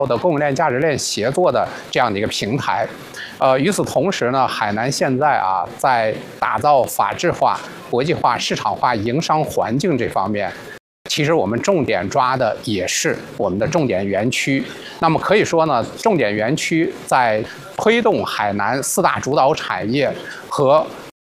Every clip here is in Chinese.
的供应链、价值链协作的这样的一个平台。与此同时呢，海南现在在打造法治化、国际化、市场化营商环境这方面，其实我们重点抓的也是我们的重点园区。那么可以说呢，重点园区在推动海南4大主导产业和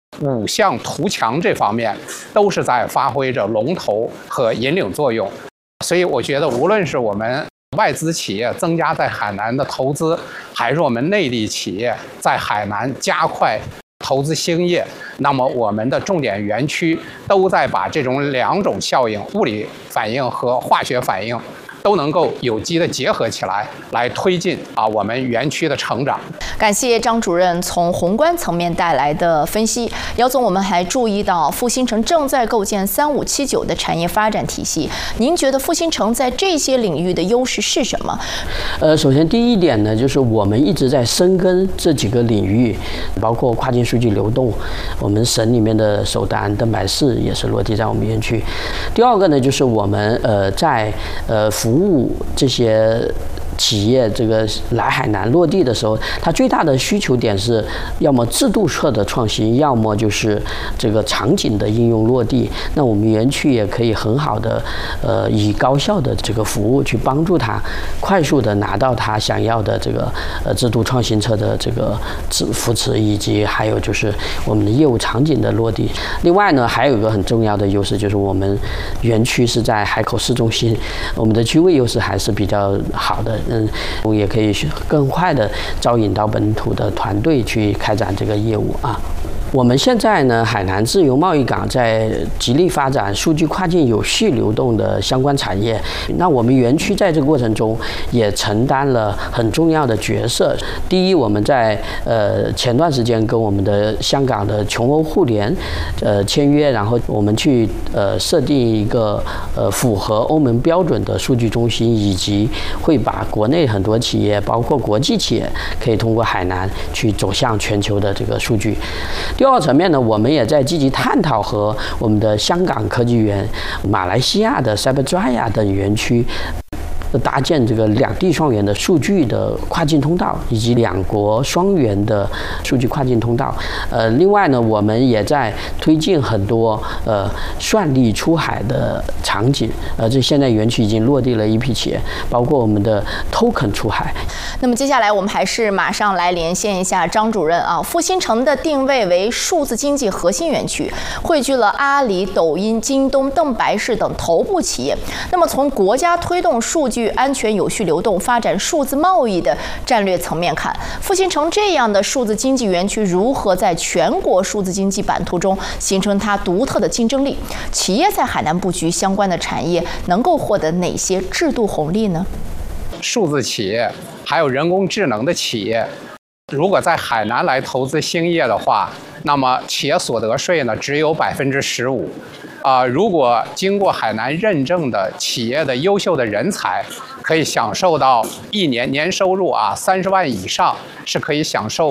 5项图强这方面，都是在发挥着龙头和引领作用。所以我觉得，无论是我们外资企业增加在海南的投资，还是我们内地企业在海南加快投资兴业，那么我们的重点园区都在把这种2种效应，物理反应和化学反应，都能够有机的结合起来，来推进我们园区的成长。 感谢张主任从宏观层面带来的分析。姚总，我们还注意到复兴城正在构建3579的产业发展体系，您觉得复兴城在这些领域的优势是什么？ 首先第一点呢，就是我们一直在深耕这几个领域，包括跨境数据流动，我们省里面的首单登百世也是落地在我们园区。第二个呢，就是我们在服务这些企业这个来海南落地的时候，它最大的需求点是要么制度侧的创新，要么就是这个场景的应用落地。那我们园区也可以很好的以高效的这个服务去帮助他快速的拿到他想要的这个制度创新侧的这个扶持，以及还有就是我们的业务场景的落地。另外呢，还有一个很重要的优势，就是我们园区是在海口市中心，我们的区位优势还是比较好的。也可以更快的招引到本土的团队去开展这个业务啊。我们现在呢，海南自由贸易港在极力发展数据跨境有序流动的相关产业。那我们园区在这个过程中也承担了很重要的角色。第一，我们在前段时间跟我们的香港的琼欧互联签约，然后我们去设定一个符合欧盟标准的数据中心，以及会把国内很多企业，包括国际企业，可以通过海南去走向全球的这个数据。第二层面呢，我们也在积极探讨和我们的香港科技园、马来西亚的 Cyberjaya 等园区搭建这个2地双园的数据的跨境通道，以及2国双园的数据跨境通道。另外呢，我们也在推进很多算力出海的场景。这现在园区已经落地了一批企业，包括我们的 token 出海。 那么接下来我们还是马上来连线一下张主任啊。复兴城的定位为数字经济核心园区，汇聚了阿里、抖音、京东、邓白氏等头部企业。那么从国家推动数据安全有序流动、发展数字贸易的战略层面看，复兴城这样的数字经济园区如何在全国数字经济版图中形成它独特的竞争力？企业在海南布局相关的产业，能够获得哪些制度红利呢？ 数字企业还有人工智能的企业，如果在海南来投资兴业的话，那么企业所得税呢只有15%。如果经过海南认证的企业的优秀的人才，可以享受到1年年收入30万以上，是可以享受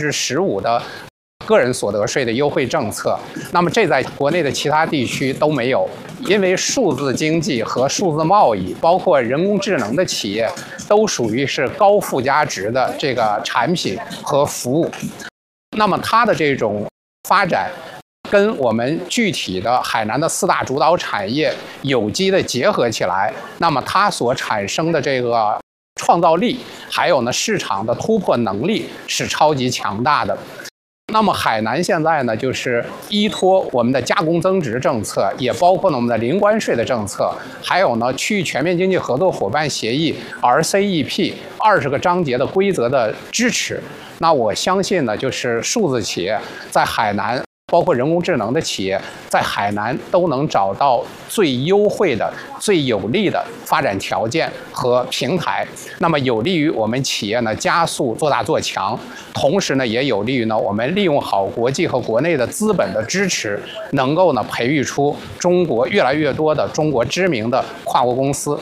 15%的个人所得税的优惠政策。那么这在国内的其他地区都没有，因为数字经济和数字贸易，包括人工智能的企业，都属于是高附加值的这个产品和服务。那么它的这种发展，跟我们具体的海南的4大主导产业有机的结合起来，那么它所产生的这个创造力，还有呢市场的突破能力是超级强大的。那么海南现在呢，就是依托我们的加工增值政策，也包括呢我们的零关税的政策，还有呢区域全面经济合作伙伴协议 RCEP 20个章节的规则的支持。那我相信呢，就是数字企业在海南，包括人工智能的企业在海南都能找到最优惠的、最有利的发展条件和平台，那么有利于我们企业呢加速做大做强，同时呢也有利于呢我们利用好国际和国内的资本的支持，能够呢培育出中国越来越多的中国知名的跨国公司。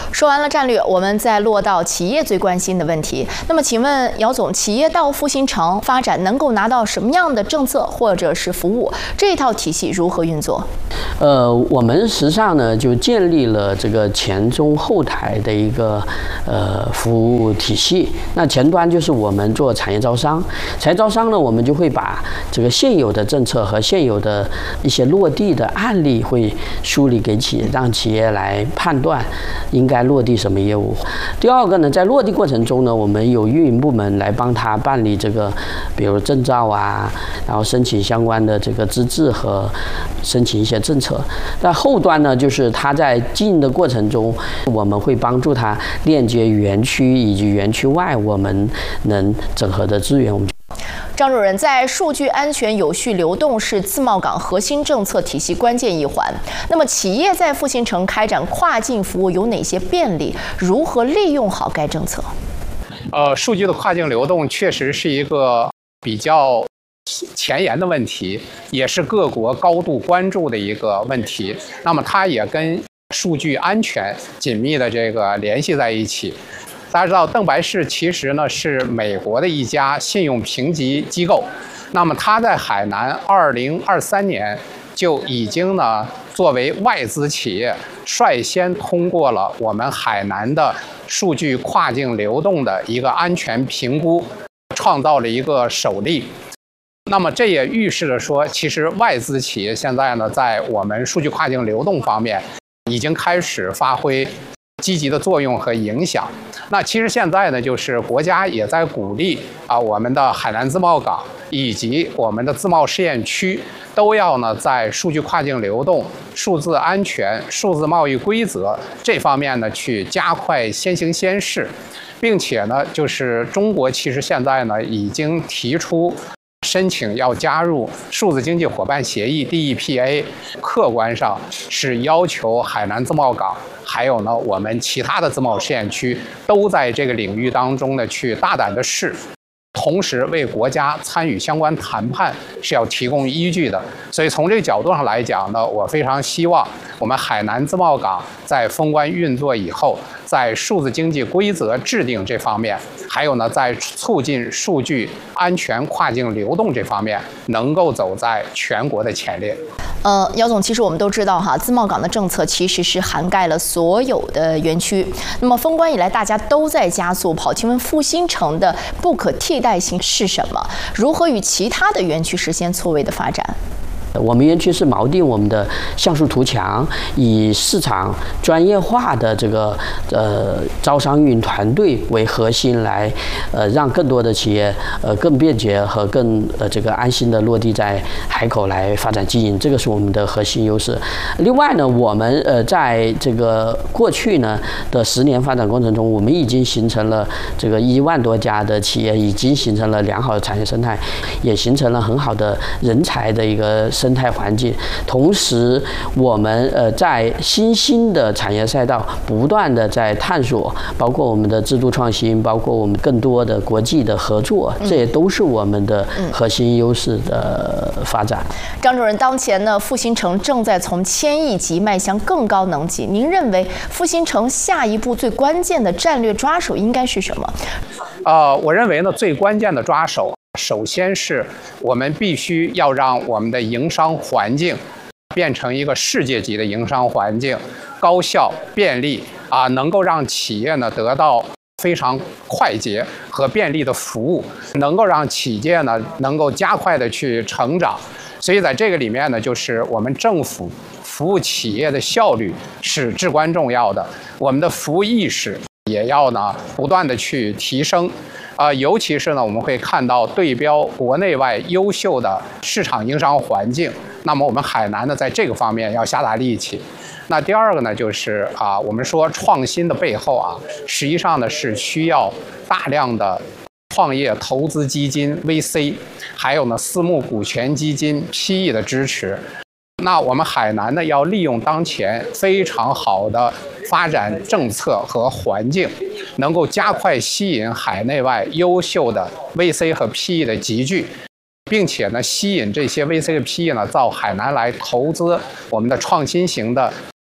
说完了战略，我们再落到企业最关心的问题。那么，请问姚总，企业到复兴城发展能够拿到什么样的政策或者是服务？这套体系如何运作？ 我们实际上呢就建立了这个前中后台的一个服务体系。那前端就是我们做产业招商，产业招商呢，我们就会把这个现有的政策和现有的一些落地的案例会梳理给企业，让企业来判断应该落地什么业务。第二个呢，在落地过程中呢，我们有运营部门来帮他办理这个，比如证照啊，然后申请相关的这个资质和申请一些政策。那后端呢，就是他在经营的过程中，我们会帮助他链接园区以及园区外我们能整合的资源。 张主任，在数据安全有序流动是自贸港核心政策体系关键一环。那么，企业在复兴城开展跨境服务有哪些便利？如何利用好该政策？ 数据的跨境流动确实是一个比较前沿的问题，也是各国高度关注的一个问题。那么，它也跟数据安全紧密的这个联系在一起。大家知道，邓白氏其实呢是美国的一家信用评级机构。那么它在海南2023年就已经呢作为外资企业率先通过了我们海南的数据跨境流动的一个安全评估，创造了一个首例。那么这也预示着说，其实外资企业现在呢在我们数据跨境流动方面已经开始发挥积极的作用和影响。那其实现在呢，就是国家也在鼓励我们的海南自贸港以及我们的自贸试验区都要呢在数据跨境流动、数字安全、数字贸易规则这方面呢去加快先行先试，并且呢，就是中国其实现在呢已经提出申请要加入数字经济伙伴协议 DEPA， 客观上是要求海南自贸港还有呢我们其他的自贸试验区都在这个领域当中呢去大胆的试，同时为国家参与相关谈判是要提供依据的。所以从这个角度上来讲呢，我非常希望我们海南自贸港在封关运作以后，在数字经济规则制定这方面，还有呢在促进数据安全跨境流动这方面，能够走在全国的前列。 姚总，其实我们都知道哈，自贸港的政策其实是涵盖了所有的园区。那么封关以来，大家都在加速跑，请问复兴城的不可替代性是什么？如何与其他的园区实现错位的发展？ 我们园区是锚定我们的像素图强，以市场专业化的这个招商运营团队为核心来让更多的企业更便捷和更这个安心的落地在海口来发展经营，这个是我们的核心优势。另外呢，我们在这个过去呢的10年发展过程中，我们已经形成了这个1万多家的企业，已经形成了良好的产业生态，也形成了很好的人才的一个生态环境。同时，我们在新兴的产业赛道不断的在探索，包括我们的制度创新，包括我们更多的国际的合作，这也都是我们的核心优势的发展。 张主任，当前呢，复兴城正在从1000亿级迈向更高能级，您认为复兴城下一步最关键的战略抓手应该是什么？ 我认为呢，最关键的抓手，首先是我们必须要让我们的营商环境变成一个世界级的营商环境，高效、便利能够让企业呢得到非常快捷和便利的服务，能够让企业呢能够加快的去成长。所以在这个里面呢，就是我们政府服务企业的效率是至关重要的，我们的服务意识也要呢不断的去提升。尤其是呢，我们会看到对标国内外优秀的市场营商环境，那么我们海南呢，在这个方面要下大力气。那第二个呢，就是我们说创新的背后实际上呢是需要大量的创业投资基金 VC， 还有呢私募股权基金 PE 的支持。那我们海南呢，要利用当前非常好的发展政策和环境，能够加快吸引海内外优秀的 VC 和 PE 的集聚，并且呢，吸引这些 VC 和 PE 呢到海南来投资我们的创新型的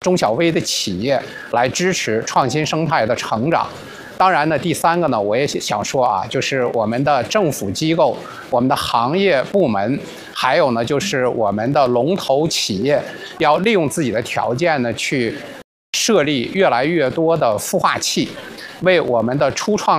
中小微的企业来支持创新生态的成长。当然呢，第三个呢，我也想说啊，就是我们的政府机构、我们的行业部门，还有呢，就是我们的龙头企业，要利用自己的条件呢，去设立越来越多的孵化器，为我们的初创